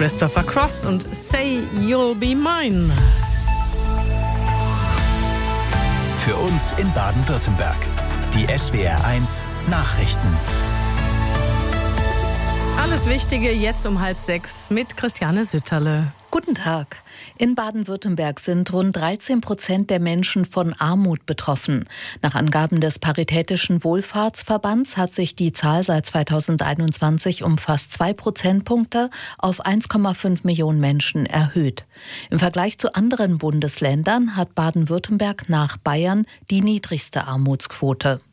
Christopher Cross und Say You'll Be Mine. Für uns in Baden-Württemberg. Die SWR1 Nachrichten. Alles Wichtige jetzt um 5:30 mit Christiane Sütterle. Guten Tag. In Baden-Württemberg sind rund 13% der Menschen von Armut betroffen. Nach Angaben des Paritätischen Wohlfahrtsverbands hat sich die Zahl seit 2021 um fast 2 Prozentpunkte auf 1,5 Millionen Menschen erhöht. Im Vergleich zu anderen Bundesländern hat Baden-Württemberg nach Bayern die niedrigste Armutsquote.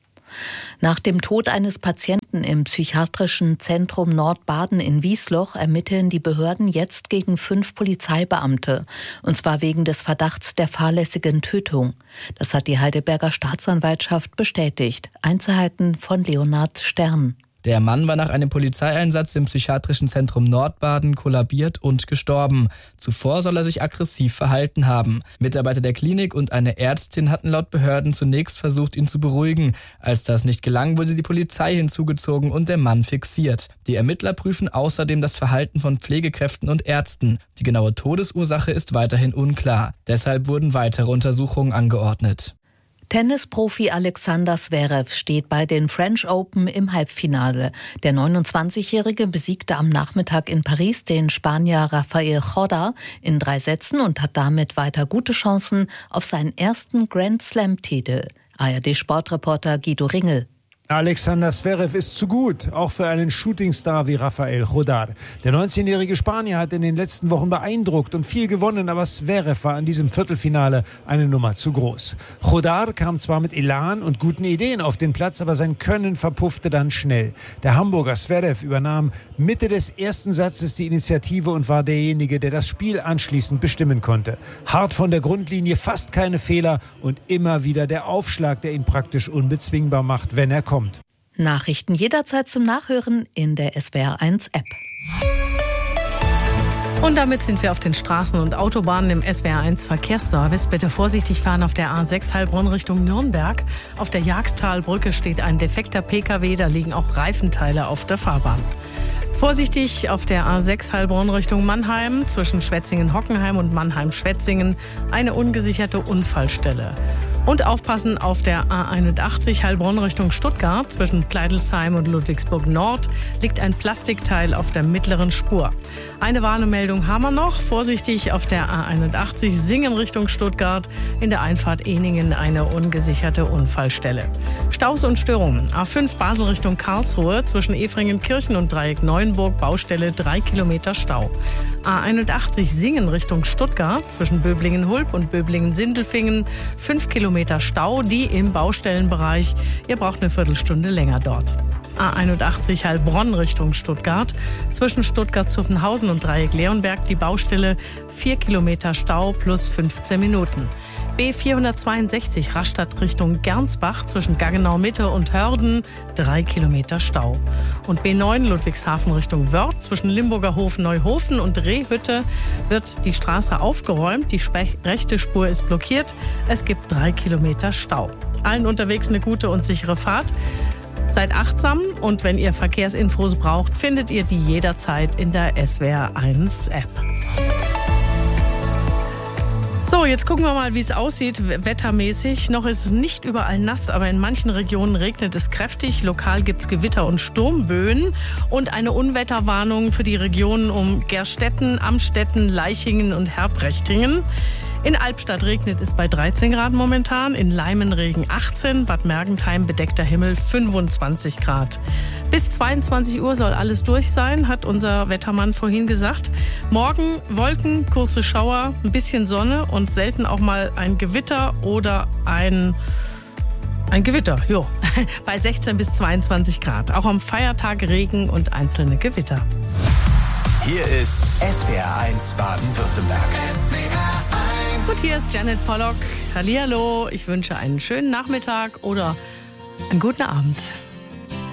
Nach dem Tod eines Patienten im psychiatrischen Zentrum Nordbaden in Wiesloch ermitteln die Behörden jetzt gegen 5 Polizeibeamte, und zwar wegen des Verdachts der fahrlässigen Tötung. Das hat die Heidelberger Staatsanwaltschaft bestätigt. Einzelheiten von Leonhard Stern. Der Mann war nach einem Polizeieinsatz im psychiatrischen Zentrum Nordbaden kollabiert und gestorben. Zuvor soll er sich aggressiv verhalten haben. Mitarbeiter der Klinik und eine Ärztin hatten laut Behörden zunächst versucht, ihn zu beruhigen. Als das nicht gelang, wurde die Polizei hinzugezogen und der Mann fixiert. Die Ermittler prüfen außerdem das Verhalten von Pflegekräften und Ärzten. Die genaue Todesursache ist weiterhin unklar. Deshalb wurden weitere Untersuchungen angeordnet. Tennisprofi Alexander Zverev steht bei den French Open im Halbfinale. Der 29-Jährige besiegte am Nachmittag in Paris den Spanier Rafael Corda in 3 Sätzen und hat damit weiter gute Chancen auf seinen ersten Grand-Slam-Titel. ARD-Sportreporter Guido Ringel. Alexander Zverev ist zu gut, auch für einen Shootingstar wie Rafael Jodar. Der 19-jährige Spanier hat in den letzten Wochen beeindruckt und viel gewonnen, aber Zverev war in diesem Viertelfinale eine Nummer zu groß. Jodar kam zwar mit Elan und guten Ideen auf den Platz, aber sein Können verpuffte dann schnell. Der Hamburger Zverev übernahm Mitte des ersten Satzes die Initiative und war derjenige, der das Spiel anschließend bestimmen konnte. Hart von der Grundlinie, fast keine Fehler und immer wieder der Aufschlag, der ihn praktisch unbezwingbar macht, wenn er kommt. Nachrichten jederzeit zum Nachhören in der SWR1-App. Und damit sind wir auf den Straßen und Autobahnen im SWR1 Verkehrsservice. Bitte vorsichtig fahren auf der A6 Heilbronn Richtung Nürnberg. Auf der Jagsttalbrücke steht ein defekter Pkw, da liegen auch Reifenteile auf der Fahrbahn. Vorsichtig auf der A6 Heilbronn Richtung Mannheim, zwischen Schwetzingen-Hockenheim und Mannheim-Schwetzingen, eine ungesicherte Unfallstelle. Und aufpassen auf der A81 Heilbronn Richtung Stuttgart, zwischen Pleidelsheim und Ludwigsburg Nord, liegt ein Plastikteil auf der mittleren Spur. Eine Warnmeldung haben wir noch. Vorsichtig auf der A81 Singen Richtung Stuttgart, in der Einfahrt Ehningen eine ungesicherte Unfallstelle. Staus und Störungen. A5 Basel Richtung Karlsruhe, zwischen Efringenkirchen und Dreieck Neuenburg, Baustelle 3 Kilometer Stau. A81 Singen Richtung Stuttgart, zwischen Böblingen-Hulb und Böblingen-Sindelfingen, 5 Kilometer Stau, die im Baustellenbereich. Ihr braucht eine Viertelstunde länger dort. A81 Heilbronn Richtung Stuttgart, zwischen Stuttgart-Zuffenhausen und Dreieck Leonberg, die Baustelle, 4 Kilometer Stau plus 15 Minuten. B462 Rastatt Richtung Gernsbach, zwischen Gaggenau Mitte und Hörden, 3 Kilometer Stau. Und B9 Ludwigshafen Richtung Wörth, zwischen Limburger Hof Neuhofen und Rehhütte wird die Straße aufgeräumt. Die rechte Spur ist blockiert. Es gibt 3 Kilometer Stau. Allen unterwegs eine gute und sichere Fahrt. Seid achtsam und wenn ihr Verkehrsinfos braucht, findet ihr die jederzeit in der SWR1-App. So, jetzt gucken wir mal, wie es aussieht wettermäßig. Noch ist es nicht überall nass, aber in manchen Regionen regnet es kräftig. Lokal gibt es Gewitter und Sturmböen und eine Unwetterwarnung für die Regionen um Gerstetten, Amstetten, Leichingen und Herbrechtingen. In Albstadt regnet es bei 13 Grad momentan, in Leimen Regen 18, Bad Mergentheim bedeckter Himmel 25 Grad. Bis 22 Uhr soll alles durch sein, hat unser Wettermann vorhin gesagt. Morgen Wolken, kurze Schauer, ein bisschen Sonne und selten auch mal ein Gewitter oder ein Gewitter, jo, bei 16 bis 22 Grad. Auch am Feiertag Regen und einzelne Gewitter. Hier ist SWR1 Baden-Württemberg. Gut, hier ist Janet Pollock. Hallihallo, ich wünsche einen schönen Nachmittag oder einen guten Abend.